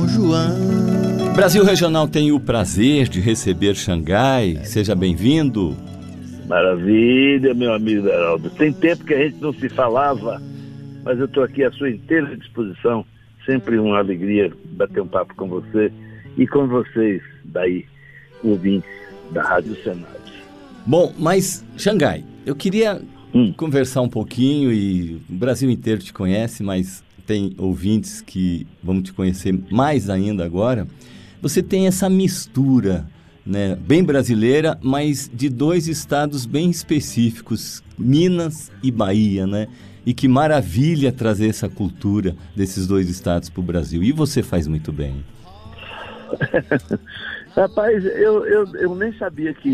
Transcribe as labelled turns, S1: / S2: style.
S1: São João.
S2: Brasil Regional tem o prazer de receber Xangai. Seja bem-vindo.
S3: Maravilha, meu amigo Heraldo. Tem tempo que a gente não se falava, mas eu estou aqui à sua inteira disposição. Sempre uma alegria bater um papo com você e com vocês daí, ouvintes da Rádio Senado.
S2: Bom, mas Xangai, eu queria conversar um pouquinho, e o Brasil inteiro te conhece, mas tem ouvintes que vão te conhecer mais ainda agora. Você tem essa mistura, né, bem brasileira, mas de dois estados bem específicos, Minas e Bahia, né? E que maravilha trazer essa cultura desses dois estados para o Brasil. E você faz muito bem.
S3: Rapaz, eu nem sabia que